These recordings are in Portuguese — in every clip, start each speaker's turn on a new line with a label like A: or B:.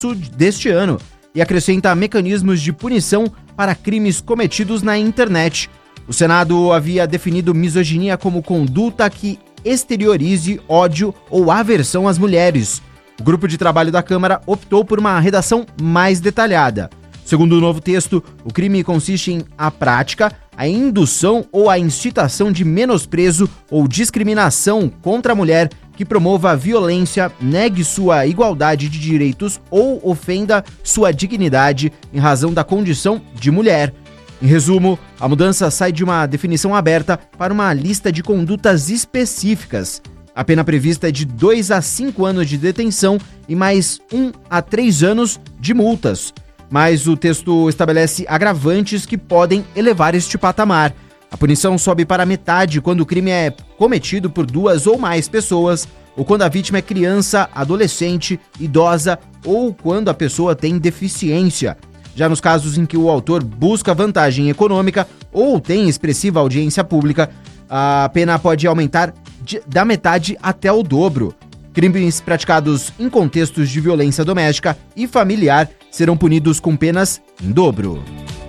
A: deste ano e acrescenta mecanismos de punição para crimes cometidos na internet. O Senado havia definido misoginia como conduta que exteriorize ódio ou aversão às mulheres. O grupo de trabalho da Câmara optou por uma redação mais detalhada. Segundo o novo texto, o crime consiste em a prática, a indução ou a incitação de menosprezo ou discriminação contra a mulher que promova a violência, negue sua igualdade de direitos ou ofenda sua dignidade em razão da condição de mulher. Em resumo, a mudança sai de uma definição aberta para uma lista de condutas específicas. A pena prevista é de 2 a 5 anos de detenção e mais 1 a 3 anos de multas. Mas o texto estabelece agravantes que podem elevar este patamar. A punição sobe para metade quando o crime é cometido por 2 ou mais pessoas, ou quando a vítima é criança, adolescente, idosa ou quando a pessoa tem deficiência. Já nos casos em que o autor busca vantagem econômica ou tem expressiva audiência pública, a pena pode aumentar da metade até o dobro. Crimes praticados em contextos de violência doméstica e familiar serão punidos com penas em dobro.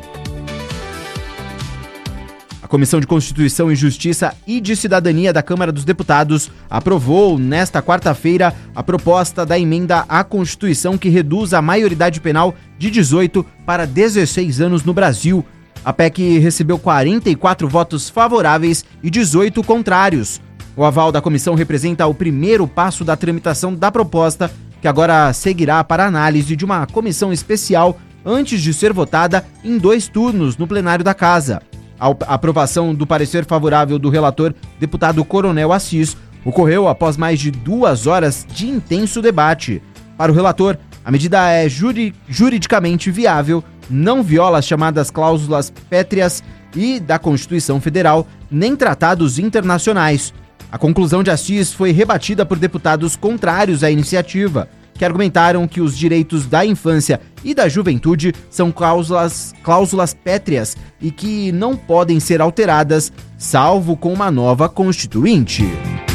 A: A Comissão de Constituição e Justiça e de Cidadania da Câmara dos Deputados aprovou nesta quarta-feira a proposta da emenda à Constituição que reduz a maioridade penal de 18 para 16 anos no Brasil. A PEC recebeu 44 votos favoráveis e 18 contrários. O aval da comissão representa o primeiro passo da tramitação da proposta, que agora seguirá para análise de uma comissão especial antes de ser votada em 2 turnos no plenário da Casa. A aprovação do parecer favorável do relator, deputado Coronel Assis, ocorreu após mais de 2 horas de intenso debate. Para o relator, a medida é juridicamente viável, não viola as chamadas cláusulas pétreas e da Constituição Federal, nem tratados internacionais. A conclusão de Assis foi rebatida por deputados contrários à iniciativa, que argumentaram que os direitos da infância e da juventude são cláusulas pétreas e que não podem ser alteradas, salvo com uma nova Constituinte.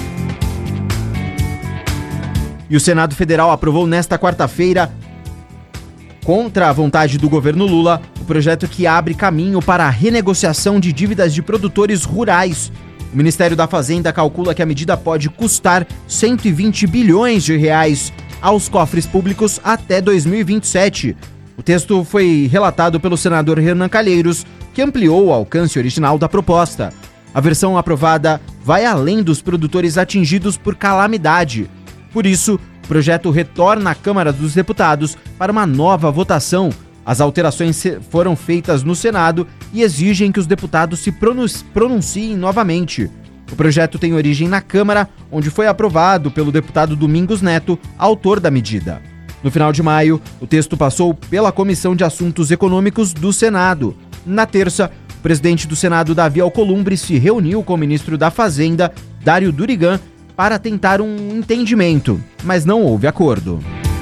A: E o Senado Federal aprovou nesta quarta-feira, contra a vontade do governo Lula, o projeto que abre caminho para a renegociação de dívidas de produtores rurais. O Ministério da Fazenda calcula que a medida pode custar 120 bilhões de reais aos cofres públicos até 2027. O texto foi relatado pelo senador Renan Calheiros, que ampliou o alcance original da proposta. A versão aprovada vai além dos produtores atingidos por calamidade. Por isso, o projeto retorna à Câmara dos Deputados para uma nova votação. As alterações foram feitas no Senado e exigem que os deputados se pronunciem novamente. O projeto tem origem na Câmara, onde foi aprovado pelo deputado Domingos Neto, autor da medida. No final de maio, o texto passou pela Comissão de Assuntos Econômicos do Senado. Na terça, o presidente do Senado, Davi Alcolumbre, se reuniu com o ministro da Fazenda, Dário Durigan, para tentar um entendimento, mas não houve acordo.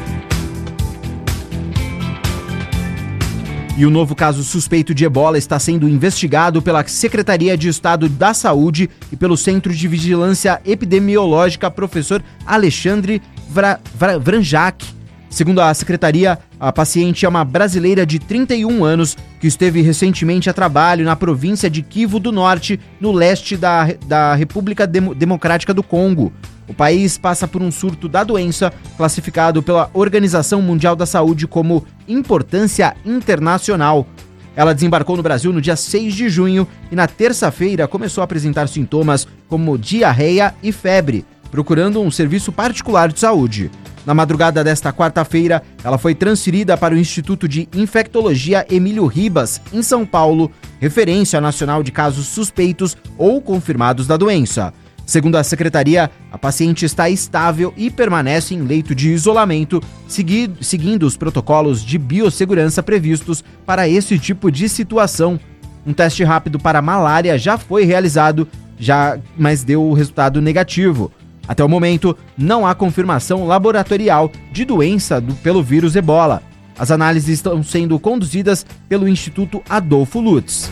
A: E o novo caso suspeito de ebola está sendo investigado pela Secretaria de Estado da Saúde e pelo Centro de Vigilância Epidemiológica Professor Alexandre Vranjak. Segundo a secretaria, a paciente é uma brasileira de 31 anos que esteve recentemente a trabalho na província de Kivu do Norte, no leste da República Democrática do Congo. O país passa por um surto da doença, classificado pela Organização Mundial da Saúde como importância internacional. Ela desembarcou no Brasil no dia 6 de junho e na terça-feira começou a apresentar sintomas como diarreia e febre, procurando um serviço particular de saúde. Na madrugada desta quarta-feira, ela foi transferida para o Instituto de Infectologia Emílio Ribas, em São Paulo, referência nacional de casos suspeitos ou confirmados da doença. Segundo a secretaria, a paciente está estável e permanece em leito de isolamento, seguindo os protocolos de biossegurança previstos para esse tipo de situação. Um teste rápido para malária já foi realizado, mas deu resultado negativo. Até o momento, não há confirmação laboratorial de doença pelo vírus ebola. As análises estão sendo conduzidas pelo Instituto Adolfo Lutz.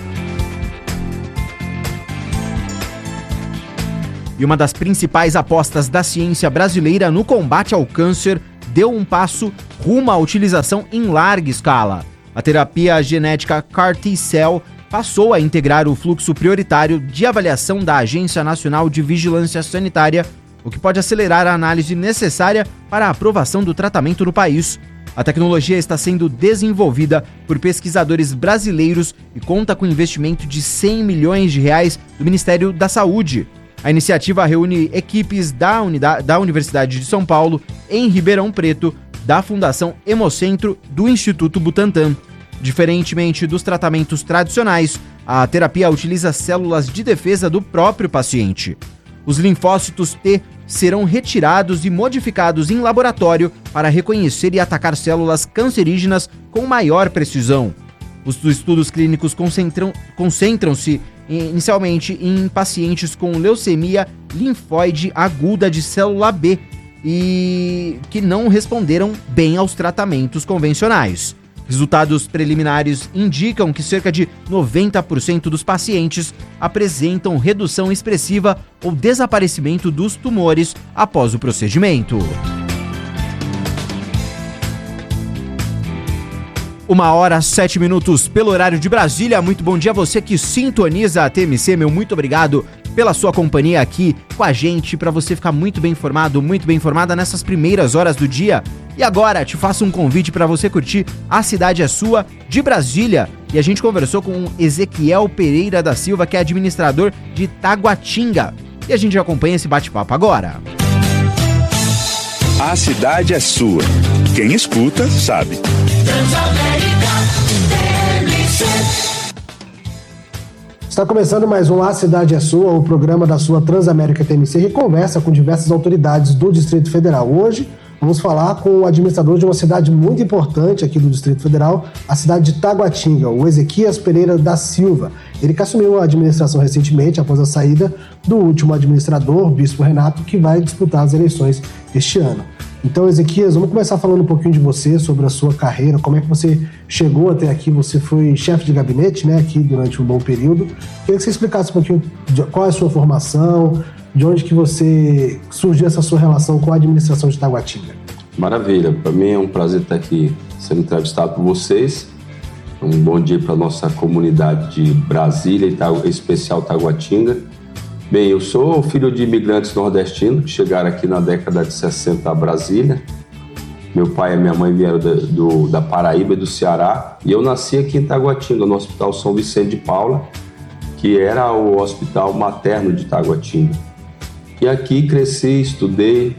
A: E uma das principais apostas da ciência brasileira no combate ao câncer deu um passo rumo à utilização em larga escala. A terapia genética CAR T-Cell passou a integrar o fluxo prioritário de avaliação da Agência Nacional de Vigilância Sanitária, o que pode acelerar a análise necessária para a aprovação do tratamento no país. A tecnologia está sendo desenvolvida por pesquisadores brasileiros e conta com investimento de R$100 milhões do Ministério da Saúde. A iniciativa reúne equipes da Universidade de São Paulo, em Ribeirão Preto, da Fundação Hemocentro do Instituto Butantan. Diferentemente dos tratamentos tradicionais, a terapia utiliza células de defesa do próprio paciente. Os linfócitos T serão retirados e modificados em laboratório para reconhecer e atacar células cancerígenas com maior precisão. Os estudos clínicos concentram-se inicialmente em pacientes com leucemia linfóide aguda de célula B e que não responderam bem aos tratamentos convencionais. Resultados preliminares indicam que cerca de 90% dos pacientes apresentam redução expressiva ou desaparecimento dos tumores após o procedimento. 1h07 pelo horário de Brasília. Muito bom dia a você que sintoniza a TMC. Meu muito obrigado pela sua companhia aqui com a gente, para você ficar muito bem informado, muito bem informada nessas primeiras horas do dia. E agora te faço um convite para você curtir A Cidade é Sua, de Brasília. E a gente conversou com Ezequiel Pereira da Silva, que é administrador de Taguatinga. E a gente acompanha esse bate-papo agora.
B: A cidade é sua. Quem escuta, sabe.
C: Está começando mais um A Cidade é Sua, o programa da sua Transamérica TMC, que conversa com diversas autoridades do Distrito Federal. Hoje vamos falar com o administrador de uma cidade muito importante aqui do Distrito Federal, a cidade de Taguatinga, o Ezequias Pereira da Silva. Ele que assumiu a administração recentemente, após a saída do último administrador, Bispo Renato, que vai disputar as eleições este ano. Então, Ezequias, vamos começar falando um pouquinho de você, sobre a sua carreira, como é que você chegou até aqui. Você foi chefe de gabinete, né, aqui durante um bom período. Queria que você explicasse um pouquinho de qual é a sua formação, de onde que você surgiu essa sua relação com a administração de Taguatinga.
D: Maravilha, para mim é um prazer estar aqui sendo entrevistado por vocês. Um bom dia para a nossa comunidade de Brasília e em especial Taguatinga. Bem, eu sou filho de imigrantes nordestinos que chegaram aqui na década de 60 a Brasília. Meu pai e minha mãe vieram da Paraíba e do Ceará. E eu nasci aqui em Taguatinga, no Hospital São Vicente de Paula, que era o hospital materno de Taguatinga. E aqui cresci, estudei,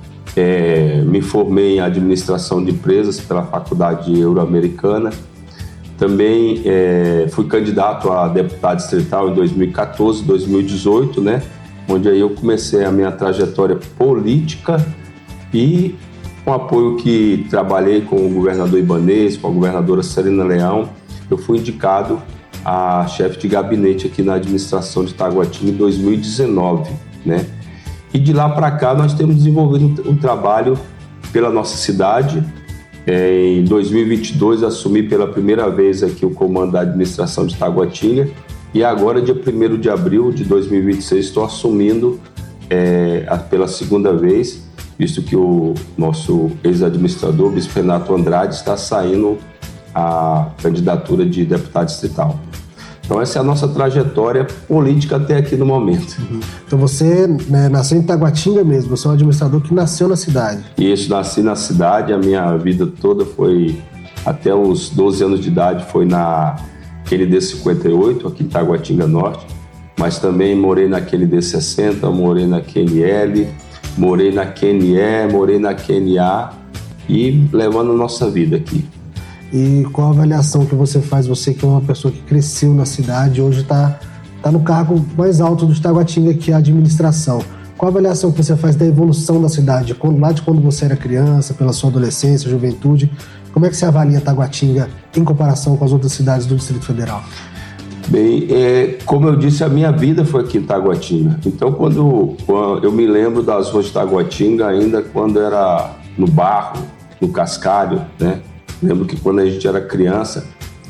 D: me formei em administração de empresas pela Faculdade Euro-Americana. Também fui candidato a deputado distrital em 2014, 2018, né? Onde aí eu comecei a minha trajetória política e com apoio que trabalhei com o governador Ibanez, com a governadora Serena Leão, eu fui indicado a chefe de gabinete aqui na administração de Taguatinga em 2019, né? E de lá para cá nós temos desenvolvido um trabalho pela nossa cidade. Em 2022 assumi pela primeira vez aqui o comando da administração de Taguatinga e agora, dia 1º de abril de 2026, estou assumindo pela segunda vez, visto que o nosso ex-administrador, Bispo Renato Andrade, está saindo a candidatura de deputado distrital. Então essa é a nossa trajetória política até aqui no momento.
C: Então você nasceu em Taguatinga mesmo, você é um administrador que nasceu na cidade.
D: Isso, nasci na cidade, a minha vida toda foi, até os 12 anos de idade, foi na QND 58, aqui em Taguatinga Norte, mas também morei na QND 60, morei na QNL, morei na QNE, morei na QNA e levando a nossa vida aqui.
C: E qual a avaliação que você faz, você que é uma pessoa que cresceu na cidade, hoje está no cargo mais alto do Taguatinga, que é a administração. Qual a avaliação que você faz da evolução da cidade, lá de quando você era criança, pela sua adolescência, juventude? Como é que você avalia Taguatinga em comparação com as outras cidades do Distrito Federal?
D: Bem, como eu disse, a minha vida foi aqui em Taguatinga. Então, quando eu me lembro das ruas de Taguatinga, ainda quando era no barro, no cascalho, né? Lembro que quando a gente era criança,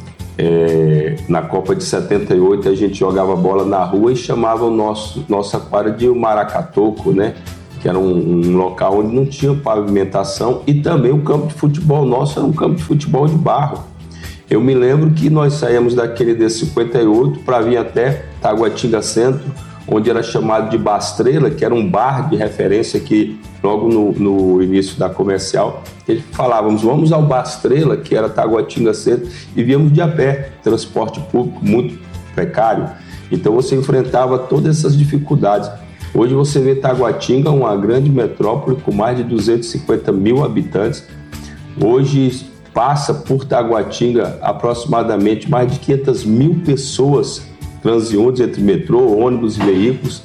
D: na Copa de 78, a gente jogava bola na rua e chamava nossa quadra de Maracatoco, né? que era um local onde não tinha pavimentação, e também o campo de futebol nosso era um campo de futebol de barro. Eu me lembro que nós saímos daquele D58 para vir até Taguatinga Centro, onde era chamado de Bastrela, que era um bar de referência que logo no início da comercial, eles falávamos, vamos ao Bastrela, que era Taguatinga Centro, e víamos de a pé, transporte público muito precário. Então você enfrentava todas essas dificuldades. Hoje você vê Taguatinga, uma grande metrópole com mais de 250 mil habitantes. Hoje passa por Taguatinga aproximadamente mais de 500 mil pessoas transeuntes entre metrô, ônibus e veículos.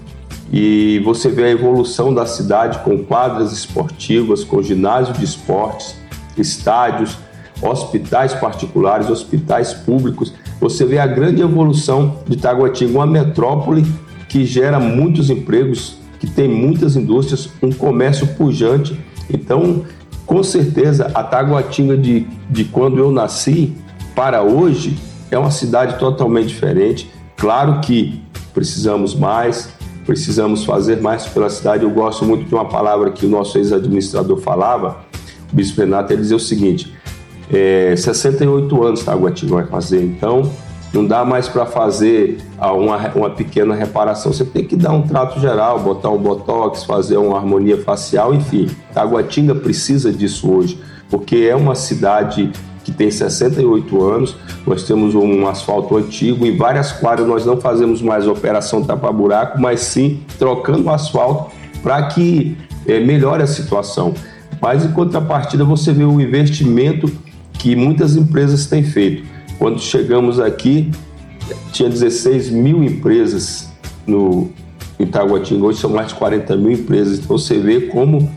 D: E você vê a evolução da cidade com quadras esportivas, com ginásio de esportes, estádios, hospitais particulares, hospitais públicos. Você vê a grande evolução de Taguatinga, uma metrópole que gera muitos empregos, que tem muitas indústrias, um comércio pujante. Então, com certeza, a Taguatinga de quando eu nasci para hoje é uma cidade totalmente diferente. Claro que precisamos fazer mais pela cidade. Eu gosto muito de uma palavra que o nosso ex-administrador falava, o Bispo Renato, ele dizia o seguinte, 68 anos Taguatinga vai fazer, então não dá mais para fazer uma pequena reparação, você tem que dar um trato geral, botar um botox, fazer uma harmonia facial, enfim. Taguatinga precisa disso hoje, porque é uma cidade que tem 68 anos, nós temos um asfalto antigo, em várias quadras nós não fazemos mais operação tapa-buraco, mas sim trocando o asfalto para que melhore a situação. Mas em contrapartida você vê o investimento que muitas empresas têm feito. Quando chegamos aqui, tinha 16 mil empresas em Taguatinga, hoje são mais de 40 mil empresas. Então você vê como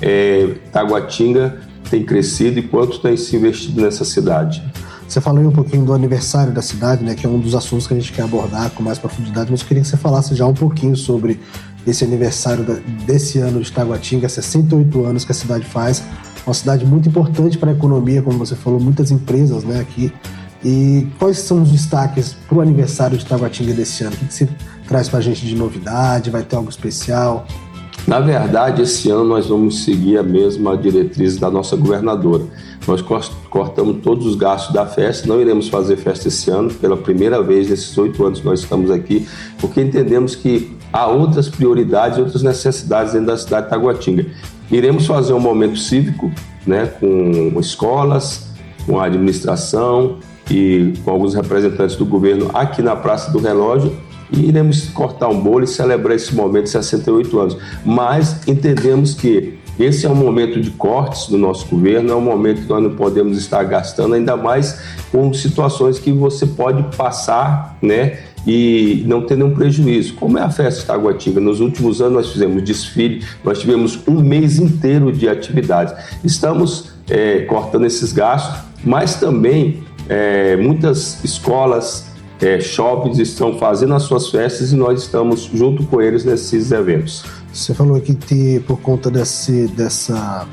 D: Taguatinga tem crescido e quanto tem se investido nessa cidade.
C: Você falou um pouquinho do aniversário da cidade, né, que é um dos assuntos que a gente quer abordar com mais profundidade, mas eu queria que você falasse já um pouquinho sobre esse aniversário desse ano de Taguatinga, 68 anos que a cidade faz, uma cidade muito importante para a economia, como você falou, muitas empresas, né, aqui. E quais são os destaques para o aniversário de Taguatinga desse ano? O que você traz para a gente de novidade? Vai ter algo especial?
D: Na verdade, esse ano nós vamos seguir a mesma diretriz da nossa governadora. Nós cortamos todos os gastos da festa, não iremos fazer festa esse ano, pela primeira vez nesses 8 anos que nós estamos aqui, porque entendemos que há outras prioridades, outras necessidades dentro da cidade de Taguatinga. Iremos fazer um momento cívico, né, com escolas, com a administração e com alguns representantes do governo aqui na Praça do Relógio, e iremos cortar um bolo e celebrar esse momento de 68 anos. Mas entendemos que esse é um momento de cortes do nosso governo, é um momento que nós não podemos estar gastando, ainda mais com situações que você pode passar, né, e não ter nenhum prejuízo. Como é a festa de Taguatinga? Nos últimos anos nós fizemos desfile, nós tivemos um mês inteiro de atividades. Estamos cortando esses gastos, mas também muitas escolas, shoppings estão fazendo as suas festas e nós estamos junto com eles nesses eventos.
C: Você falou que por conta dessa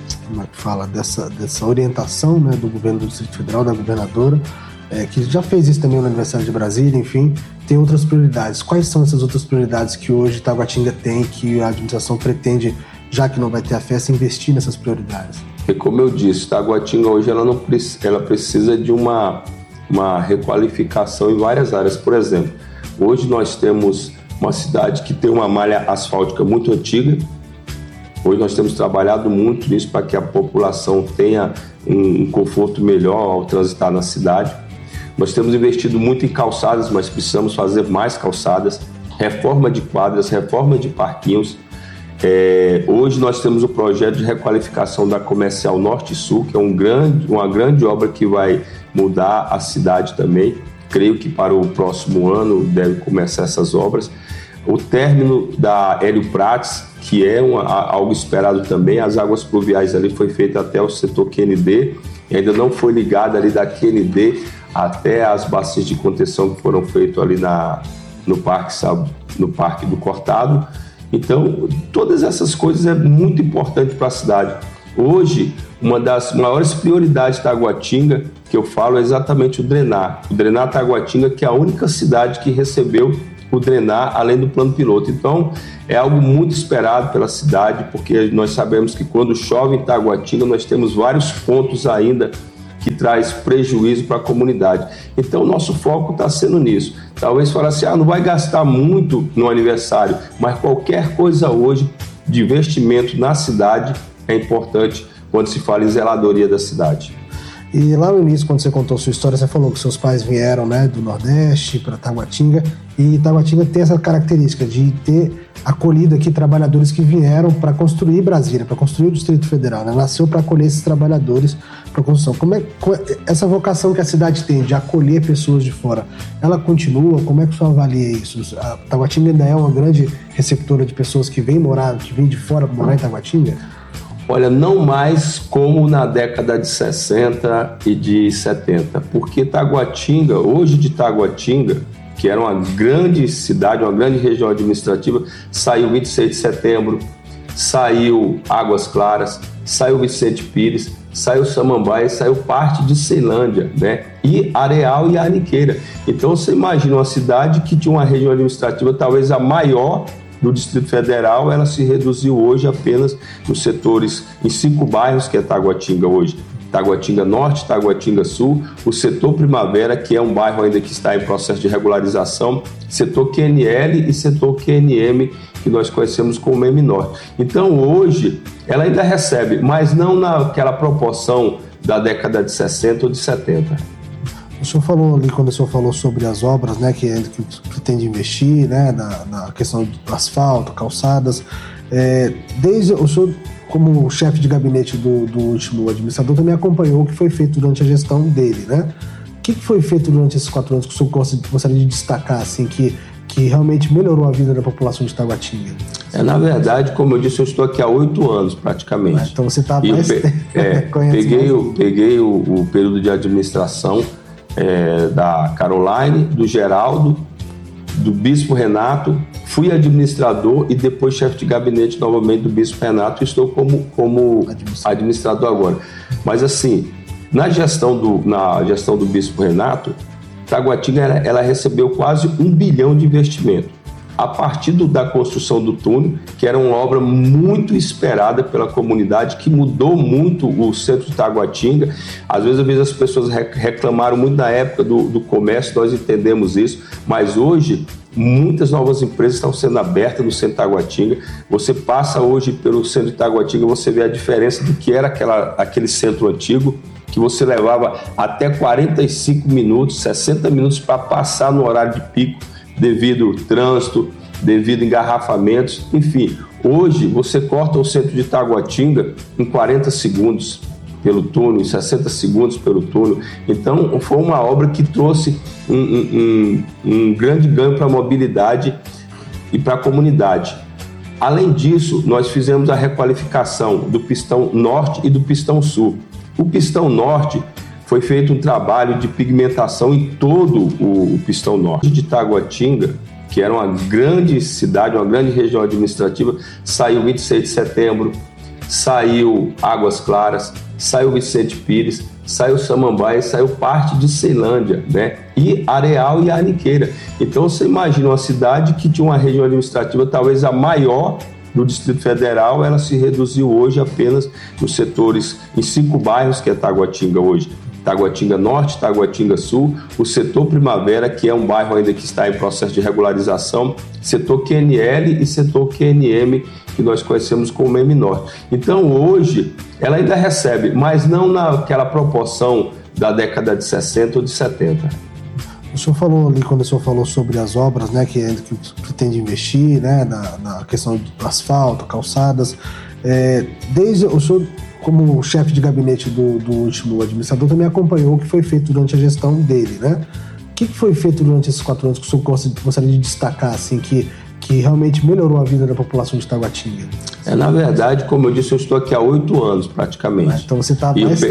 C: orientação, né, do governo do Distrito Federal, da governadora, que já fez isso também no aniversário de Brasília, enfim, tem outras prioridades. Quais são essas outras prioridades que hoje Taguatinga tem, que a administração pretende, já que não vai ter a festa, investir nessas prioridades?
D: E como eu disse, Taguatinga hoje ela precisa de uma requalificação em várias áreas. Por exemplo, hoje nós temos uma cidade que tem uma malha asfáltica muito antiga. Hoje nós temos trabalhado muito nisso para que a população tenha um conforto melhor ao transitar na cidade. Nós temos investido muito em calçadas, mas precisamos fazer mais calçadas, reforma de quadras, reforma de parquinhos. Hoje nós temos o projeto de requalificação da Comercial Norte e Sul, que é uma grande obra que vai mudar a cidade também. Creio que para o próximo ano deve começar essas obras. O término da Hélio Prates, que é algo esperado também, as águas pluviais ali foi feita até o setor QND, e ainda não foi ligada ali da QND até as bacias de contenção que foram feitas ali no Parque do Cortado. Então, todas essas coisas é muito importante para a cidade. Hoje, uma das maiores prioridades de Taguatinga, que eu falo, é exatamente o drenar. O drenar Taguatinga, que é a única cidade que recebeu o drenar, além do plano piloto. Então, é algo muito esperado pela cidade, porque nós sabemos que quando chove em Taguatinga, nós temos vários pontos ainda que traz prejuízo para a comunidade. Então, nosso foco está sendo nisso. Talvez falar assim, não vai gastar muito no aniversário, mas qualquer coisa hoje de investimento na cidade é importante quando se fala em zeladoria da cidade.
C: E lá no início, quando você contou sua história, você falou que seus pais vieram, né, do Nordeste para Taguatinga, e Taguatinga tem essa característica de ter acolhido aqui trabalhadores que vieram para construir Brasília, para construir o Distrito Federal, né? Nasceu para acolher esses trabalhadores para a construção. Essa vocação que a cidade tem de acolher pessoas de fora, ela continua? Como é que você avalia isso? A Taguatinga ainda é uma grande receptora de pessoas que vêm de fora para morar em Taguatinga?
D: Olha, não mais como na década de 60 e de 70, porque Taguatinga, hoje de Taguatinga, que era uma grande cidade, uma grande região administrativa, saiu 26 de setembro, saiu Águas Claras, saiu Vicente Pires, saiu Samambaia, saiu parte de Ceilândia, né? E Areal e Aniqueira. Então você imagina uma cidade que tinha uma região administrativa talvez a maior do Distrito Federal, ela se reduziu hoje apenas nos setores, em 5 bairros, que é Taguatinga hoje. Taguatinga Norte, Taguatinga Sul, o setor Primavera, que é um bairro ainda que está em processo de regularização, setor QNL e setor QNM, que nós conhecemos como M Norte. Então, hoje, ela ainda recebe, mas não naquela proporção da década de 60 ou de 70.
C: O senhor falou ali, quando o senhor falou sobre as obras, né, que pretende investir, né, na questão do asfalto, calçadas, desde o senhor, como chefe de gabinete do último administrador, também acompanhou o que foi feito durante a gestão dele, né? O que foi feito durante esses 4 anos que o senhor gostaria de destacar, assim, que realmente melhorou a vida da população de Taguatinga?
D: Na verdade, como eu disse, eu estou aqui há 8 anos, praticamente.
C: Então você está mais...
D: Peguei o período de administração da Caroline, do Geraldo, do Bispo Renato, fui administrador e depois chefe de gabinete novamente do Bispo Renato, e estou como administrador agora. Mas assim, na gestão do Bispo Renato, Taguatinga ela recebeu quase 1 bilhão de investimento. A partir da construção do túnel, que era uma obra muito esperada pela comunidade, que mudou muito o centro de Taguatinga. Às vezes as pessoas reclamaram muito na época do comércio, nós entendemos isso, mas hoje muitas novas empresas estão sendo abertas no centro de Taguatinga. Você passa hoje pelo centro de Taguatinga, você vê a diferença do que era aquele centro antigo, que você levava até 45 minutos, 60 minutos para passar no horário de pico, devido ao trânsito, devido a engarrafamentos, enfim. Hoje você corta o centro de Taguatinga em 40 segundos pelo túnel, em 60 segundos pelo túnel. Então foi uma obra que trouxe um grande ganho para a mobilidade e para a comunidade. Além disso, nós fizemos a requalificação do pistão norte e do pistão sul. O pistão norte foi feito um trabalho de pigmentação em todo o pistão norte de Taguatinga, que era uma grande cidade, uma grande região administrativa, saiu 26 de setembro, saiu Águas Claras, saiu Vicente Pires, saiu Samambaia, saiu parte de Ceilândia, né? E Areal e Aniqueira. Então você imagina uma cidade que tinha uma região administrativa talvez a maior do Distrito Federal, ela se reduziu hoje apenas nos setores, em 5 bairros, que é Taguatinga hoje. Taguatinga Norte, Taguatinga Sul, o setor Primavera, que é um bairro ainda que está em processo de regularização, setor QNL e setor QNM, que nós conhecemos como M Norte. Então, hoje, ela ainda recebe, mas não naquela proporção da década de 60 ou de 70.
C: O senhor falou ali, quando o senhor falou sobre as obras, né, que pretende investir, né, na questão do asfalto, calçadas, desde o senhor, como chefe de gabinete do último administrador, também acompanhou o que foi feito durante a gestão dele, né? O que foi feito durante esses 4 anos que o senhor gostaria de destacar, assim, que realmente melhorou a vida da população de Taguatinga?
D: Na verdade, como eu disse, eu estou aqui há 8 anos, praticamente.
C: Então você está mais...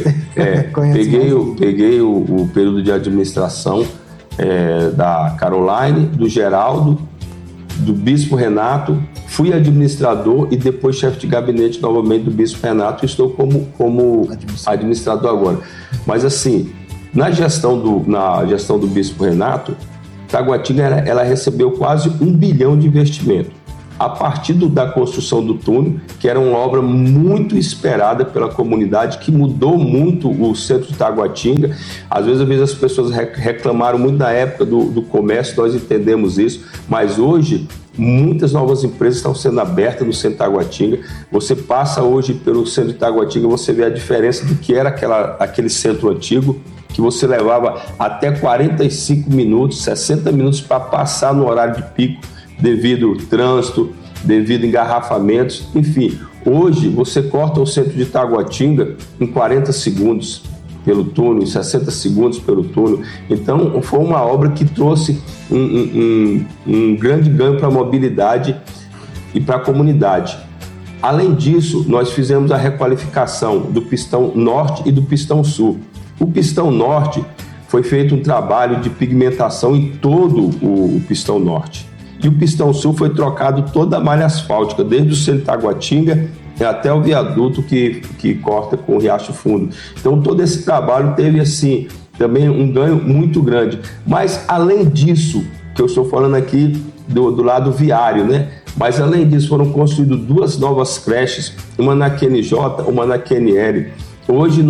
D: Peguei o período de administração da Caroline, do Geraldo, do Bispo Renato, fui administrador e depois chefe de gabinete novamente do Bispo Renato, e estou como administrador agora. Mas assim, na gestão do Bispo Renato, Taguatinga ela recebeu quase 1 bilhão de investimento a partir da construção do túnel, que era uma obra muito esperada pela comunidade, que mudou muito o centro de Taguatinga. Às vezes as pessoas reclamaram muito na época do comércio, nós entendemos isso, mas hoje muitas novas empresas estão sendo abertas no centro de Taguatinga. Você passa hoje pelo centro de Taguatinga, você vê a diferença do que era aquele centro antigo, que você levava até 45 minutos, 60 minutos para passar no horário de pico, devido ao trânsito, devido a engarrafamentos, enfim. Hoje você corta o centro de Taguatinga em 40 segundos pelo túnel, em 60 segundos pelo túnel. Então foi uma obra que trouxe um grande ganho para a mobilidade e para a comunidade. Além disso, nós fizemos a requalificação do pistão norte e do pistão sul. O pistão norte foi feito um trabalho de pigmentação em todo o pistão norte. E o pistão sul foi trocado toda a malha asfáltica, desde o centro de Taguatinga até o viaduto que corta com o Riacho Fundo. Então todo esse trabalho teve assim também um ganho muito grande. Mas além disso, que eu estou falando aqui do lado viário, né? Mas além disso foram construídas 2 novas creches, uma na QNJ, uma na QNL. Hoje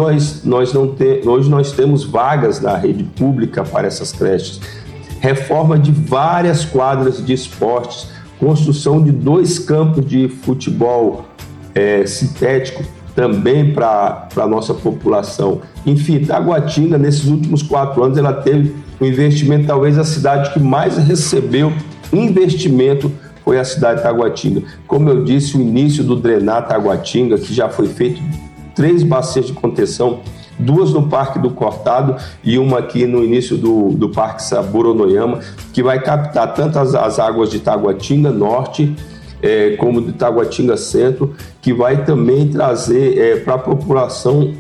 D: nós temos vagas na rede pública para essas creches. Reforma de várias quadras de esportes, construção de 2 campos de futebol sintético também para a nossa população. Enfim, Taguatinga, nesses últimos 4 anos, ela teve um investimento, talvez a cidade que mais recebeu investimento foi a cidade de Taguatinga. Como eu disse, o início do Drenar Taguatinga, que já foi feito 3 bacias de contenção, 2 no Parque do Cortado e uma aqui no início do Parque Saburo-Noyama, que vai captar tanto as águas de Taguatinga Norte como de Taguatinga Centro, que vai também trazer para a população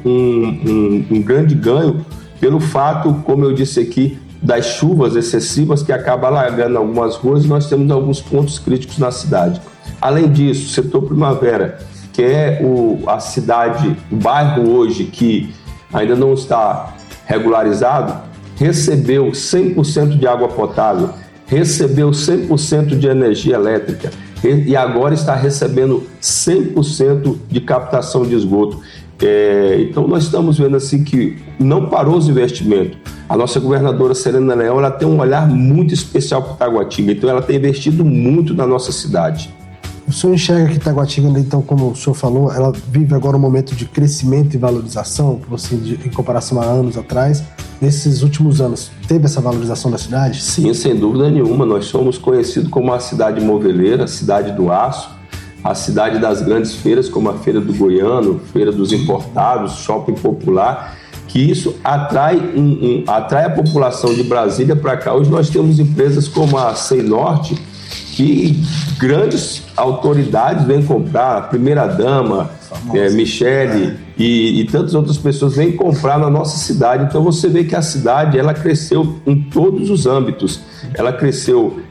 D: um grande ganho pelo fato, como eu disse aqui, das chuvas excessivas que acabam alagando algumas ruas, e nós temos alguns pontos críticos na cidade. Além disso, o setor Primavera, que é a cidade, o bairro hoje que ainda não está regularizado, recebeu 100% de água potável, recebeu 100% de energia elétrica e agora está recebendo 100% de captação de esgoto. Então nós estamos vendo assim que não parou os investimentos. A nossa governadora Serena Leão, ela tem um olhar muito especial para Taguatinga, então ela tem investido muito na nossa cidade.
C: O senhor enxerga que Taguatinga, então, como o senhor falou, ela vive agora um momento de crescimento e valorização, assim, em comparação a anos atrás. Nesses últimos anos, teve essa valorização da cidade?
D: Sim, sem dúvida nenhuma. Nós somos conhecidos como a cidade moveleira, a cidade do aço, a cidade das grandes feiras, como a Feira do Goiano, Feira dos Importados, Shopping Popular, que isso atrai a população de Brasília para cá. Hoje nós temos empresas como a Seinorte, que grandes autoridades vêm comprar, a primeira-dama, Michele e tantas outras pessoas vêm comprar na nossa cidade. Então você vê que a cidade ela cresceu em todos os âmbitos. Ela cresceu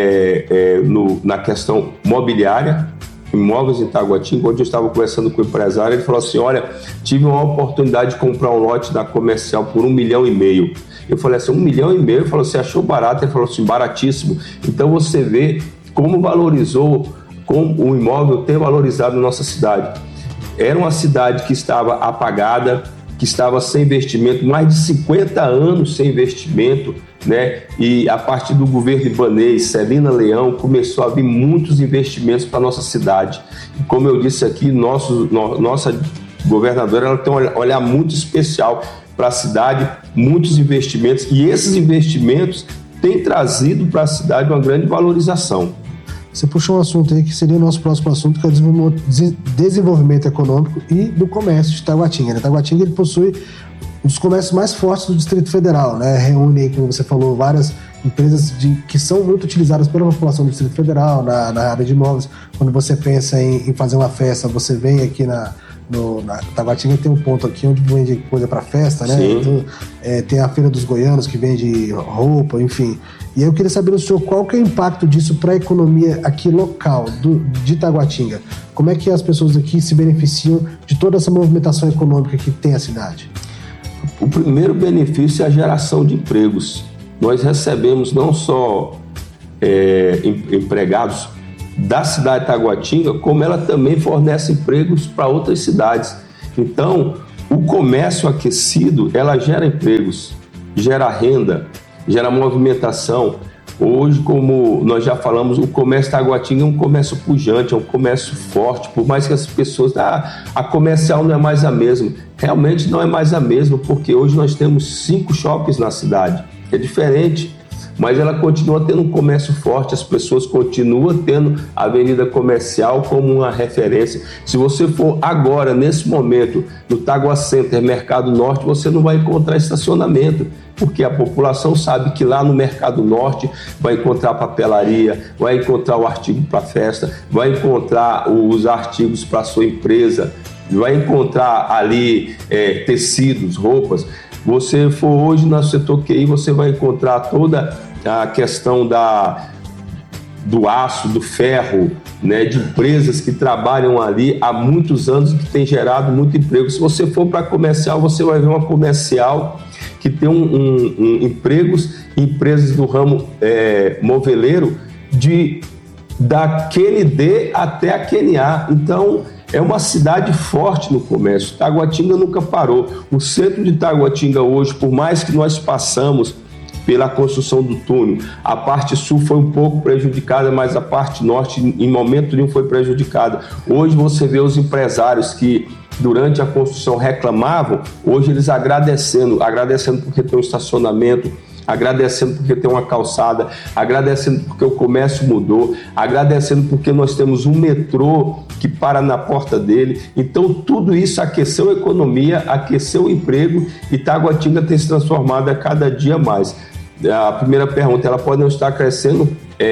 D: na questão mobiliária, imóveis em Taguatinga. Onde eu estava conversando com o empresário, ele falou assim: olha, tive uma oportunidade de comprar um lote da Comercial por 1,5 milhão. Eu falei assim, 1,5 milhão? Ele falou, você achou barato? Ele falou assim, baratíssimo. Então você vê como valorizou, como o imóvel tem valorizado na nossa cidade. Era uma cidade que estava apagada, que estava sem investimento, mais de 50 anos sem investimento, né? E a partir do governo Ibanez, Celina Leão, começou a vir muitos investimentos para a nossa cidade. E como eu disse aqui, nossa governadora ela tem um olhar muito especial para a cidade, muitos investimentos, e esses investimentos têm trazido para a cidade uma grande valorização.
C: Você puxou um assunto aí que seria o nosso próximo assunto, que é o desenvolvimento econômico e do comércio de Taguatinga. Né? Taguatinga ele possui um dos comércios mais fortes do Distrito Federal, né? Reúne aí, como você falou, várias empresas que são muito utilizadas pela população do Distrito Federal, na área de imóveis. Quando você pensa em fazer uma festa, você vem aqui na Taguatinga, tem um ponto aqui onde vende coisa para festa, né? Então, tem a Feira dos Goianos, que vende roupa, enfim. E eu queria saber do senhor qual que é o impacto disso para a economia aqui local de Taguatinga. Como é que as pessoas aqui se beneficiam de toda essa movimentação econômica que tem a cidade?
D: O primeiro benefício é a geração de empregos. nós recebemos não só empregados da cidade de Taguatinga, como ela também fornece empregos para outras cidades. Então, o comércio aquecido, ela gera empregos, gera renda, gera movimentação. Hoje, como nós já falamos, o comércio de Taguatinga é um comércio pujante, é um comércio forte, por mais que as pessoas, a comercial não é mais a mesma. Realmente não é mais a mesma, porque hoje nós temos 5 shoppings na cidade. É diferente, mas ela continua tendo um comércio forte, as pessoas continuam tendo a avenida comercial como uma referência. Se você for agora, nesse momento, no Tagua Center, Mercado Norte, você não vai encontrar estacionamento, porque a população sabe que lá no Mercado Norte vai encontrar papelaria, vai encontrar o artigo para festa, vai encontrar os artigos para sua empresa, vai encontrar ali tecidos, roupas. Você for hoje no setor QI, você vai encontrar toda a questão do aço, do ferro, né, de empresas que trabalham ali há muitos anos e que tem gerado muito emprego. Se você for para comercial, você vai ver uma comercial que tem empresas do ramo moveleiro da QND até a QNA. Então, é uma cidade forte no comércio. Taguatinga nunca parou. O centro de Taguatinga hoje, por mais que nós passamos pela construção do túnel, a parte sul foi um pouco prejudicada, mas a parte norte, em momento nenhum, foi prejudicada. Hoje você vê os empresários que, durante a construção, reclamavam, hoje eles agradecendo porque tem um estacionamento, agradecendo porque tem uma calçada, agradecendo porque o comércio mudou, agradecendo porque nós temos um metrô que para na porta dele. Então, tudo isso aqueceu a economia, aqueceu o emprego e Taguatinga tem se transformado a cada dia mais. A primeira pergunta, ela pode não estar crescendo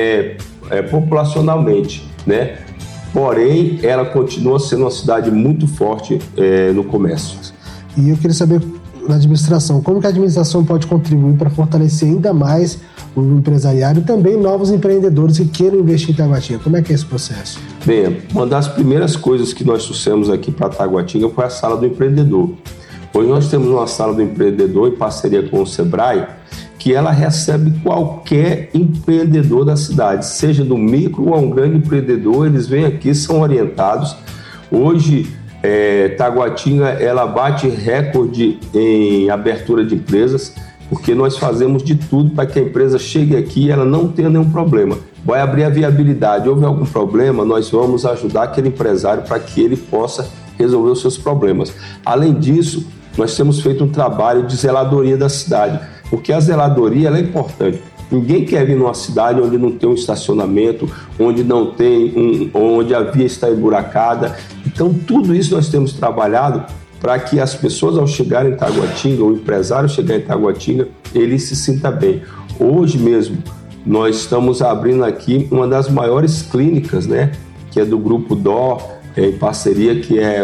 D: populacionalmente, né? Porém, ela continua sendo uma cidade muito forte no comércio.
C: E eu queria saber, na administração, como que a administração pode contribuir para fortalecer ainda mais o empresariado e também novos empreendedores que queiram investir em Taguatinga? Como é que é esse processo?
D: Bem, uma das primeiras coisas que nós trouxemos aqui para Taguatinga foi a Sala do Empreendedor. Hoje nós temos uma Sala do Empreendedor em parceria com o Sebrae, que ela recebe qualquer empreendedor da cidade, seja do micro ou um grande empreendedor, eles vêm aqui, são orientados. Hoje, Taguatinga, ela bate recorde em abertura de empresas, porque nós fazemos de tudo para que a empresa chegue aqui e ela não tenha nenhum problema. Vai abrir a viabilidade, houve algum problema, nós vamos ajudar aquele empresário para que ele possa resolver os seus problemas. Além disso, nós temos feito um trabalho de zeladoria da cidade, porque a zeladoria ela é importante. Ninguém quer vir numa cidade onde não tem um estacionamento, onde não tem onde a via está emburacada. Então, tudo isso nós temos trabalhado para que as pessoas, ao chegarem em Taguatinga, o empresário chegar em Taguatinga, ele se sinta bem. Hoje mesmo, nós estamos abrindo aqui uma das maiores clínicas, né, que é do Grupo DOR, em parceria, que é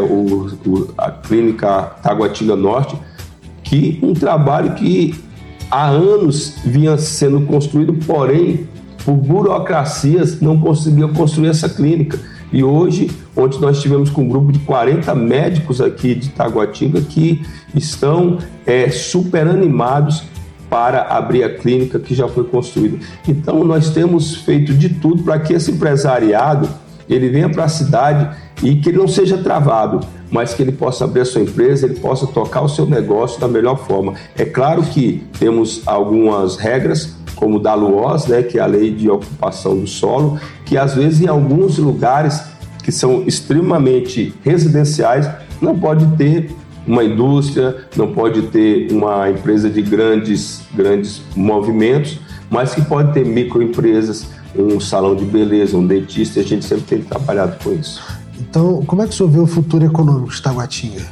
D: a Clínica Taguatinga Norte, que um trabalho que há anos vinha sendo construído, porém, por burocracias, não conseguiu construir essa clínica. E hoje, onde nós tivemos com um grupo de 40 médicos aqui de Taguatinga que estão super animados para abrir a clínica que já foi construída. Então, nós temos feito de tudo para que esse empresariado ele venha para a cidade e que ele não seja travado, mas que ele possa abrir a sua empresa, ele possa tocar o seu negócio da melhor forma. É claro que temos algumas regras, como da LUOS, né, que é a Lei de Ocupação do Solo, que às vezes em alguns lugares que são extremamente residenciais, não pode ter uma indústria, não pode ter uma empresa de grandes movimentos, mas que pode ter microempresas, um salão de beleza, um dentista, e a gente sempre tem trabalhado com isso.
C: Então, como é que o senhor vê o futuro econômico de Taguatinga?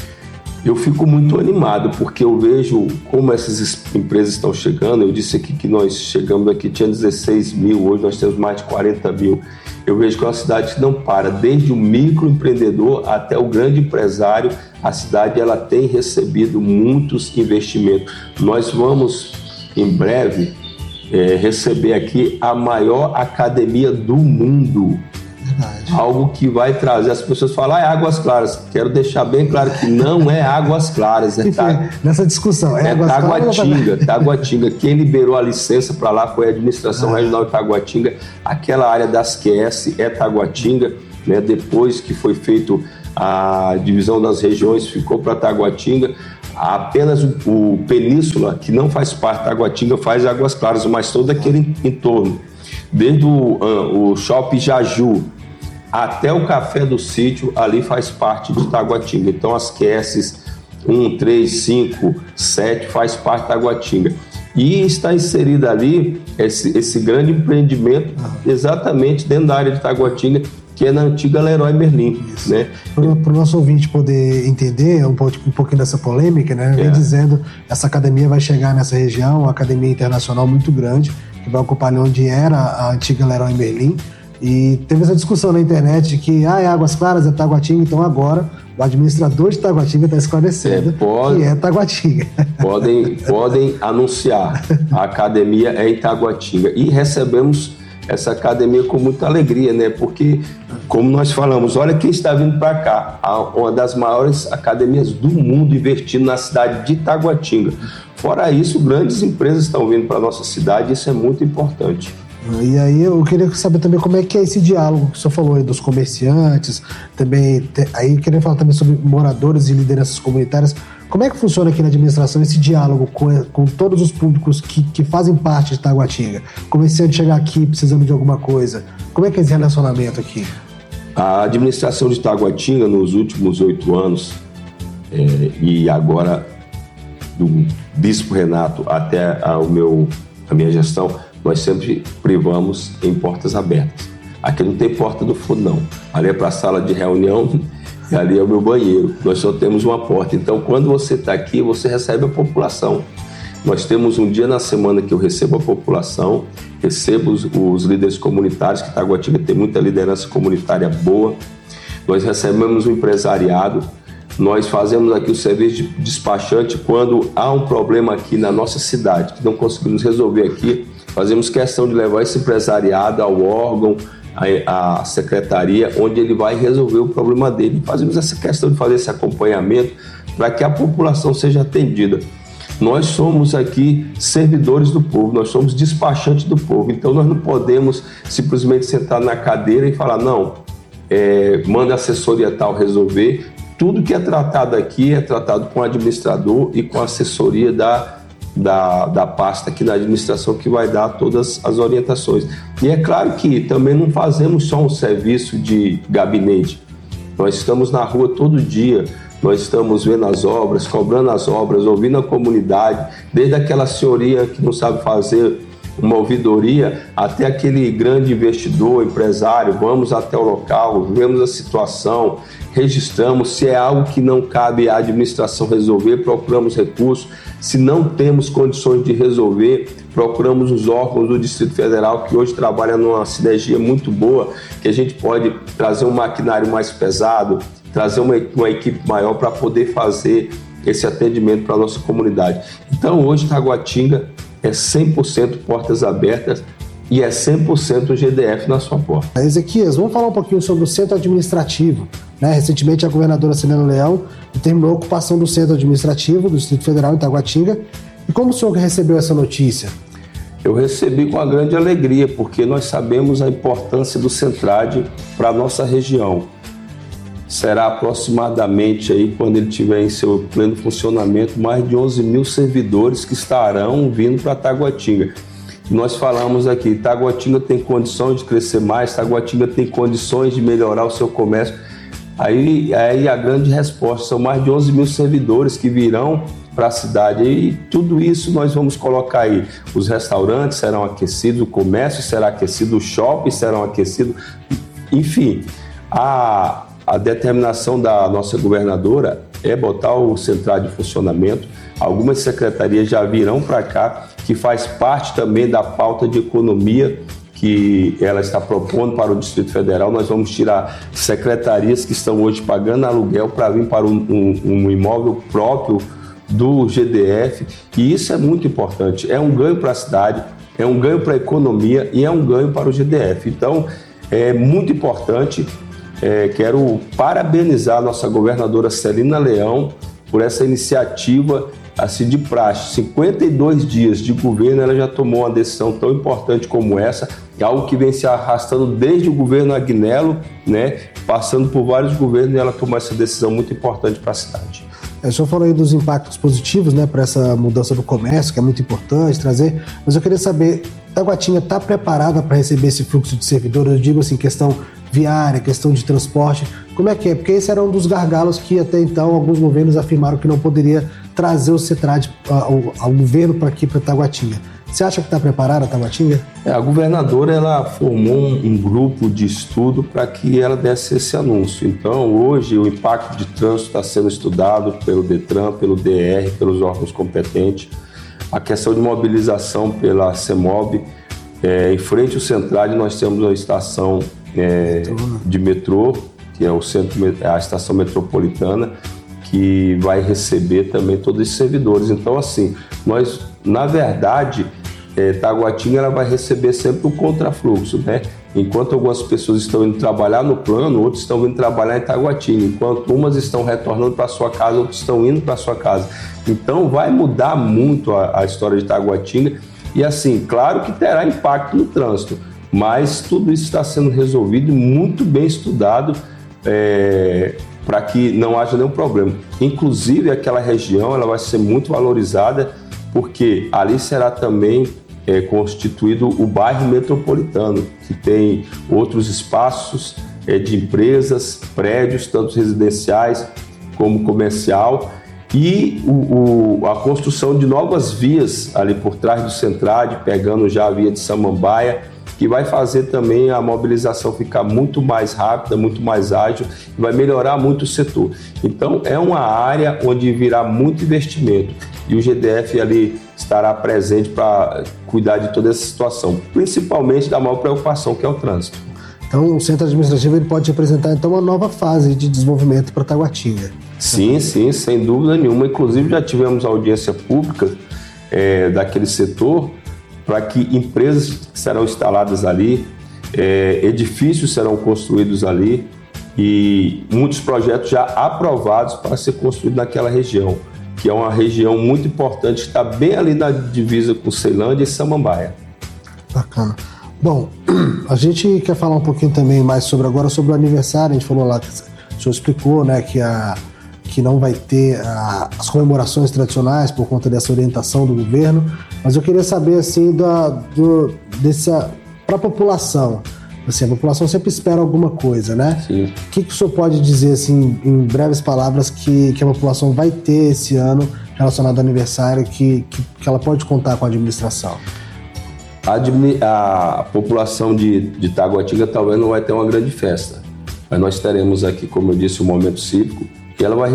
D: Eu fico muito animado, porque eu vejo como essas empresas estão chegando. Eu disse aqui que nós chegamos aqui, tinha 16 mil, hoje nós temos mais de 40 mil. Eu vejo que é uma cidade que não para, desde o microempreendedor até o grande empresário. A cidade ela tem recebido muitos investimentos. Nós vamos, em breve, receber aqui a maior academia do mundo.
C: Verdade.
D: algo que vai trazer, as pessoas falam, é Águas Claras. Quero deixar bem claro que não é Águas Claras.
C: Nessa discussão,
D: é Taguatinga. Quem liberou a licença para lá foi a Administração Regional de Taguatinga. Aquela área das QS é Taguatinga, né? Depois que foi feito a divisão das regiões, ficou para Taguatinga. Apenas o Península, que não faz parte da Taguatinga, faz Águas Claras, mas todo aquele entorno, desde o Shopping Jaju até o Café do Sítio, ali faz parte de Taguatinga. Então as QS 1, 3, 5, 7 faz parte da Taguatinga. E está inserido ali esse grande empreendimento exatamente dentro da área de Taguatinga, que é na antiga Leroy Merlin, né?
C: Para o nosso ouvinte poder entender um pouquinho dessa polêmica, né? Vem dizendo essa academia vai chegar nessa região, uma academia internacional muito grande, que vai ocupar ali onde era a antiga Leroy Merlin. E teve essa discussão na internet de que é Águas Claras, é Taguatinga, então agora o administrador de Taguatinga está esclarecendo que é Taguatinga.
D: Podem anunciar, a academia é em Taguatinga. E recebemos essa academia com muita alegria, né? Porque, como nós falamos, olha quem está vindo para cá, uma das maiores academias do mundo investindo na cidade de Taguatinga. Fora isso, grandes empresas estão vindo para a nossa cidade, isso é muito importante.
C: E aí eu queria saber também como é que é esse diálogo que o senhor falou aí dos comerciantes, também, aí queria falar também sobre moradores e lideranças comunitárias. Como é que funciona aqui na administração esse diálogo com todos os públicos que fazem parte de Taguatinga? Comerciante chegar aqui precisando de alguma coisa, como é que é esse relacionamento aqui?
D: A administração de Taguatinga, nos últimos 8 anos, e agora do Bispo Renato até a minha gestão, nós sempre privamos em portas abertas. Aqui não tem porta do fundo, não. Ali é para a sala de reunião e ali é o meu banheiro. Nós só temos uma porta. Então, quando você está aqui, você recebe a população. Nós temos um dia na semana que eu recebo a população, recebo os líderes comunitários, que Taguatinga tem muita liderança comunitária boa. Nós recebemos o empresariado. Nós fazemos aqui o serviço de despachante quando há um problema aqui na nossa cidade, que não conseguimos resolver aqui. Fazemos questão de levar esse empresariado ao órgão, à secretaria, onde ele vai resolver o problema dele. Fazemos essa questão de fazer esse acompanhamento para que a população seja atendida. Nós somos aqui servidores do povo, nós somos despachantes do povo, então nós não podemos simplesmente sentar na cadeira e falar, não, manda a assessoria tal resolver. Tudo que é tratado aqui é tratado com o administrador e com a assessoria da pasta aqui na administração, que vai dar todas as orientações. E é claro que também não fazemos só um serviço de gabinete. Nós estamos na rua todo dia, nós estamos vendo as obras, cobrando as obras, ouvindo a comunidade, desde aquela senhoria que não sabe fazer uma ouvidoria até aquele grande investidor, empresário. Vamos até o local, vemos a situação, registramos. Se é algo que não cabe à administração resolver, procuramos recursos. Se não temos condições de resolver, procuramos os órgãos do Distrito Federal, que hoje trabalham numa sinergia muito boa, que a gente pode trazer um maquinário mais pesado, trazer uma equipe maior para poder fazer esse atendimento para a nossa comunidade. Então, hoje, Taguatinga é 100% portas abertas e é 100% GDF na sua porta.
C: Ezequias, vamos falar um pouquinho sobre o centro administrativo. Recentemente, a governadora Celina Leão determinou a ocupação do centro administrativo do Distrito Federal em Taguatinga. E como o senhor recebeu essa notícia?
D: Eu recebi com uma grande alegria, porque nós sabemos a importância do Centrade para a nossa região. Será aproximadamente, aí, quando ele estiver em seu pleno funcionamento, mais de 11 mil servidores que estarão vindo para Taguatinga. Nós falamos aqui, Taguatinga tem condições de crescer mais, Taguatinga tem condições de melhorar o seu comércio. Aí a grande resposta, são mais de 11 mil servidores que virão para a cidade. E tudo isso nós vamos colocar aí. Os restaurantes serão aquecidos, o comércio será aquecido, os shoppings serão aquecidos. Enfim, a determinação da nossa governadora é botar o Centrade em funcionamento. Algumas secretarias já virão para cá, que faz parte também da pauta de economia que ela está propondo para o Distrito Federal. Nós vamos tirar secretarias que estão hoje pagando aluguel para vir para um imóvel próprio do GDF, e isso é muito importante. É um ganho para a cidade, é um ganho para a economia e é um ganho para o GDF. Então, é muito importante. Quero parabenizar a nossa governadora Celina Leão por essa iniciativa assim de praxe. 52 dias de governo, ela já tomou uma decisão tão importante como essa, algo que vem se arrastando desde o governo Agnello, né, passando por vários governos, e ela tomou essa decisão muito importante para a cidade.
C: O senhor falou aí dos impactos positivos, né, para essa mudança do comércio, que é muito importante trazer, mas eu queria saber, Taguatinga está preparada para receber esse fluxo de servidores? Eu digo assim, questão viária, questão de transporte, como é que é? Porque esse era um dos gargalos que até então alguns governos afirmaram que não poderia trazer o CETRAD ao governo para aqui, para Taguatinga. Você acha que está preparada a Taguatinga?
D: A governadora ela formou um grupo de estudo para que ela desse esse anúncio. Então, hoje, o impacto de trânsito está sendo estudado pelo DETRAN, pelo DR, pelos órgãos competentes. A questão de mobilização pela CEMOB. Em frente ao CETRAD, nós temos uma estação de metrô, que é a estação metropolitana, que vai receber também todos esses servidores. Então, assim, nós, na verdade, Taguatinga ela vai receber sempre o contrafluxo, né? Enquanto algumas pessoas estão indo trabalhar no plano, outros estão vindo trabalhar em Taguatinga. Enquanto umas estão retornando para sua casa, outros estão indo para sua casa. Então, vai mudar muito a história de Taguatinga. E, assim, claro que terá impacto no trânsito, mas tudo isso está sendo resolvido e muito bem estudado, para que não haja nenhum problema. Inclusive, aquela região ela vai ser muito valorizada, porque ali será também constituído o bairro metropolitano, que tem outros espaços de empresas, prédios, tanto residenciais como comercial, e a construção de novas vias ali por trás do CETRAD, pegando já a via de Samambaia, que vai fazer também a mobilização ficar muito mais rápida, muito mais ágil, e vai melhorar muito o setor. Então, é uma área onde virá muito investimento, e o GDF ali estará presente para cuidar de toda essa situação, principalmente da maior preocupação, que é o trânsito.
C: Então, o centro administrativo ele pode representar então uma nova fase de desenvolvimento para Taguatinga.
D: Sim, sem dúvida nenhuma. Inclusive, já tivemos audiência pública daquele setor, para que empresas serão instaladas ali, edifícios serão construídos ali e muitos projetos já aprovados para ser construídos naquela região, que é uma região muito importante, que está bem ali na divisa com Ceilândia e Samambaia.
C: Bacana. Bom, a gente quer falar um pouquinho também mais sobre o aniversário. A gente falou lá, o senhor explicou, né, que não vai ter as comemorações tradicionais por conta dessa orientação do governo, mas eu queria saber, assim, para a população. Assim, a população sempre espera alguma coisa, né?
D: Sim.
C: O que o senhor pode dizer, assim, em breves palavras, que a população vai ter esse ano relacionado ao aniversário, que ela pode contar com a administração?
D: A população de Taguatinga talvez não vai ter uma grande festa, mas nós teremos aqui, como eu disse, um momento cívico, e ela vai